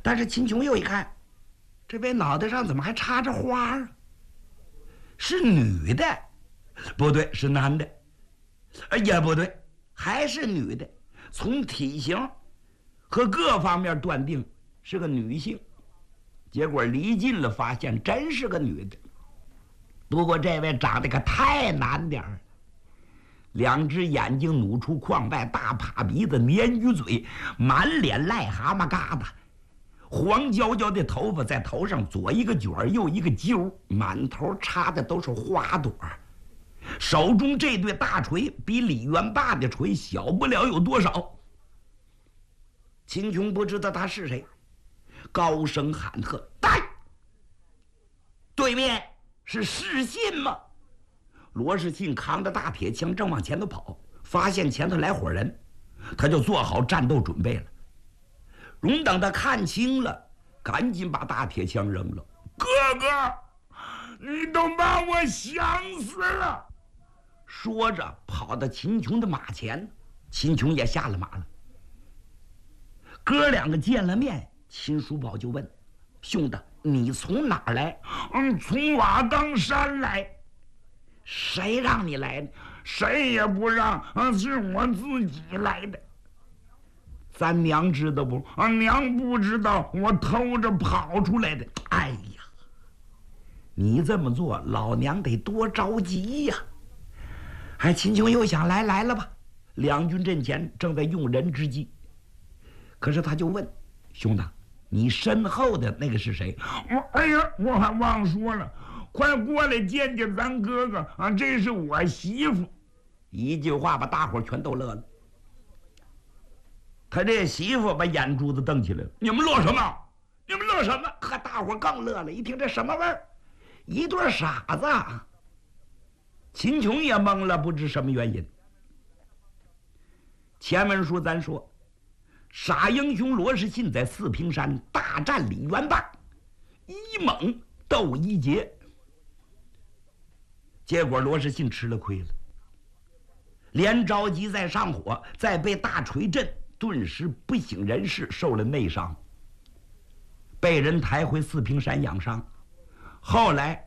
但是秦琼又一看，这位脑袋上怎么还插着花啊？是女的？不对，是男的。也不对，还是女的。从体型和各方面断定是个女性，结果离近了发现真是个女的。不过这位长得可太难点儿，两只眼睛努出眶外，大趴鼻子，鲶鱼嘴，满脸癞蛤蟆疙瘩，黄焦焦的头发在头上左一个卷儿右一个揪，满头插的都是花朵，手中这对大锤比李元霸的锤小不了有多少。秦琼不知道他是谁，高声喊喝：“带！”对面是士信吗？罗士信扛着大铁枪正往前头跑，发现前头来伙人，他就做好战斗准备了。容等他看清了，赶紧把大铁枪扔了。哥哥，你都把我想死了！说着跑到秦琼的马前，秦琼也下了马了。哥两个见了面，秦叔宝就问：“兄弟，你从哪儿来？”“从瓦岗山来。”“谁让你来的？”“谁也不让，是我自己来的。”“咱娘知道不？”“娘不知道，我偷着跑出来的。”“哎呀，你这么做，老娘得多着急呀！”哎，秦琼又想来了吧？两军阵前正在用人之际，可是他就问：“兄弟，你身后的那个是谁？”“哎呀，我还忘说了，快过来见见咱哥哥啊！这是我媳妇。”一句话把大伙全都乐了。他这媳妇把眼珠子瞪起来了：“你们乐什么？你们乐什么？”和大伙更乐了，一听这什么味儿？一对傻子。秦琼也懵了，不知什么原因。前文书咱说，傻英雄罗士信在四平山大战李元霸，一猛斗一捷，结果罗士信吃了亏了，连着急再上火，再被大锤震，顿时不省人事，受了内伤，被人抬回四平山养伤。后来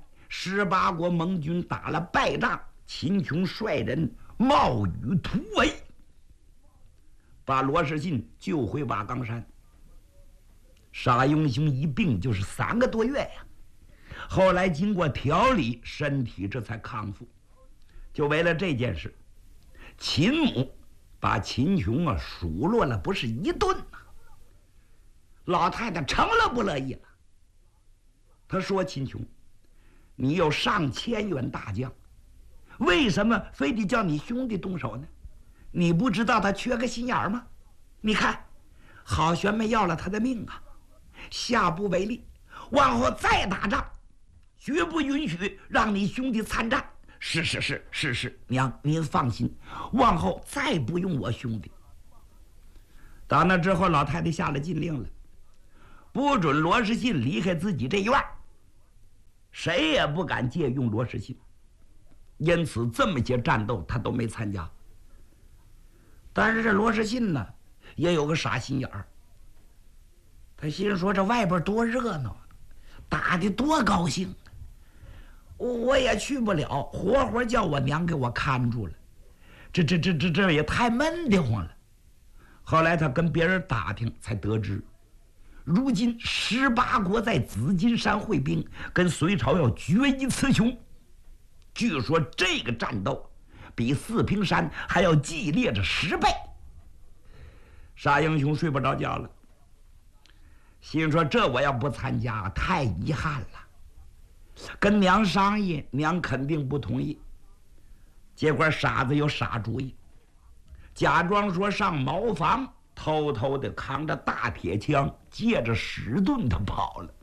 18国盟军打了败仗，秦琼率人冒雨突围，把罗士信救回瓦岗山。傻英雄一病就是3个多月呀，后来经过调理，身体这才康复。就为了这件事，秦母把秦琼数落了不是一顿呐。老太太成了不乐意了，她说：“秦琼，你有上千员大将，为什么非得叫你兄弟动手呢？你不知道他缺个心眼吗？你看，好悬们要了他的命啊，下不为例，往后再打仗，绝不允许让你兄弟参战。”“是，娘您放心，往后再不用我兄弟。”打那之后，老太太下了禁令了，不准罗士信离开自己这院，谁也不敢借用罗士信，因此这么些战斗他都没参加。但是这罗士信呢，也有个傻心眼儿，他心说这外边多热闹，打得多高兴，我也去不了，活活叫我娘给我看住了，这也太闷得慌了。后来他跟别人打听才得知，如今18国在紫金山会兵，跟隋朝要决一雌雄。据说这个战斗比四平山还要激烈着10倍。傻英雄睡不着觉了，心说这我要不参加太遗憾了，跟娘商议，娘肯定不同意。结果傻子有傻主意，假装说上茅房，偷偷的扛着大铁枪，借着石盾他跑了。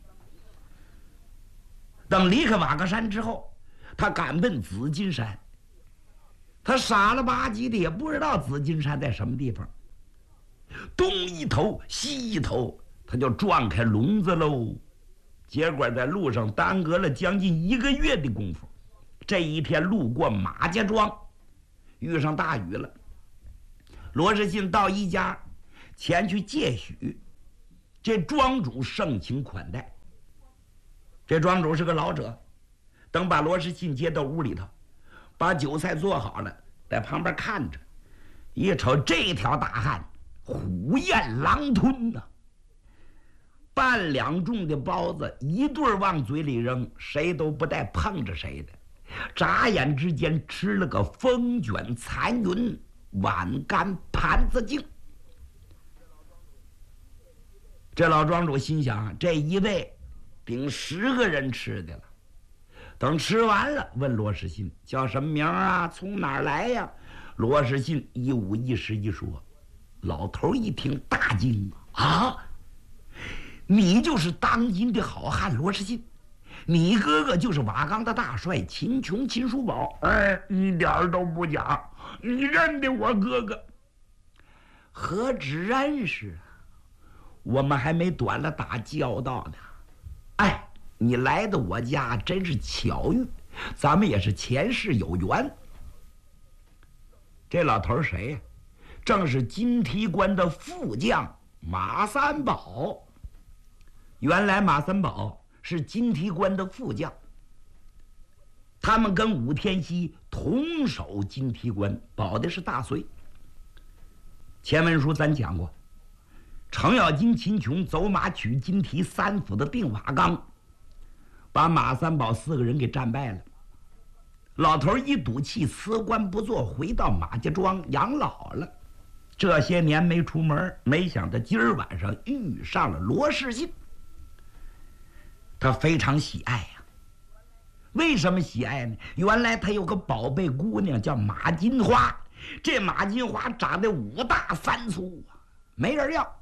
等离开瓦岗山之后，他赶奔紫金山。他傻了吧唧的，也不知道紫金山在什么地方，东一头西一头，他就撞开笼子喽。结果在路上耽搁了将近1个月的功夫。这一天路过马家庄，遇上大雨了。罗士信到一家前去借许， 这庄主盛情款待。这庄主是个老者，等把罗世信接到屋里头，把酒菜做好了，在旁边看着。一瞅这条大汉，虎咽狼吞呐，半两重的包子一对往嘴里扔，谁都不带碰着谁的。眨眼之间吃了个风卷残云，碗干盘子净。这老庄主心想，这一位顶10个人吃的了。等吃完了，问罗世信叫什么名啊？从哪儿来呀？罗世信一五一十一说。老头一听大惊啊！你就是当今的好汉罗世信，你哥哥就是瓦岗的大帅秦琼秦叔宝。 哎，一点都不假，你认得我哥哥？ 何止认识啊，我们还没短了打交道呢。哎，你来的我家真是巧遇，咱们也是前世有缘。这老头谁呀？正是金提官的副将马三宝。原来马三宝是金提官的副将，他们跟武天锡同守金提官，保的是大隋。前文书咱讲过，程咬金、秦琼走马取金提3府的定瓦岗，把马三宝4个人给战败了。老头一赌气辞官不做，回到马家庄养老了。这些年没出门，没想到今儿晚上遇上了罗世信。他非常喜爱呀。为什么喜爱呢？原来他有个宝贝姑娘叫马金花，这马金花长得5大3粗啊，没人要。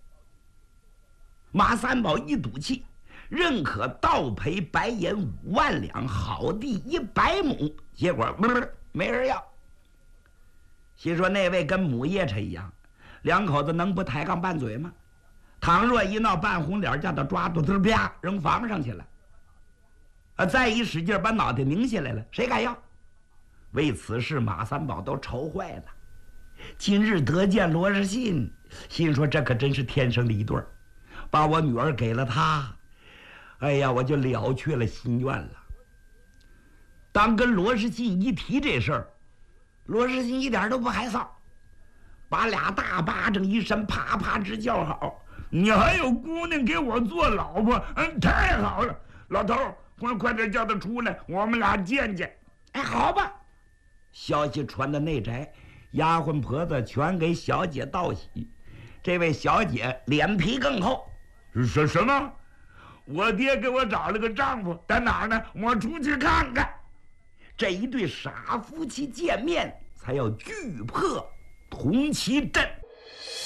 马三宝一赌气，认可倒赔白银5万两，好地100亩，结果没人要。心说那位跟母夜叉一样，两口子能不抬杠拌嘴吗？倘若一闹半红脸，叫他抓住他啪扔房上去了，再一使劲把脑袋拧下来了，谁敢要？为此事马三宝都愁坏了。今日得见罗世信，心说这可真是天生的一对儿，把我女儿给了他，哎呀，我就了却了心愿了。当跟罗世信一提这事儿，罗世信一点都不害臊，把俩大巴掌一伸，啪啪直叫好。 你还有姑娘给我做老婆，太好了！老头，快点叫她出来，我们俩见见。 哎，好吧。消息传到内宅，丫鬟婆子全给小姐道喜。这位小姐脸皮更厚。 什么？我爹给我找了个丈夫，在哪儿呢？我出去看看。 这一对傻夫妻见面，才要锯破铜旗阵。